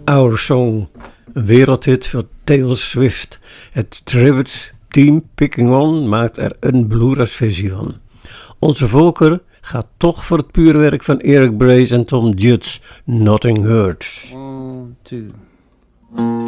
Our Song, een wereldhit van Taylor Swift. Het Tribute Team Picking On maakt er een bluegrass versie van. Onze voorkeur gaat toch voor het pure werk van Eric Brace en Tom Judge, Nothing Hurts. 1, 2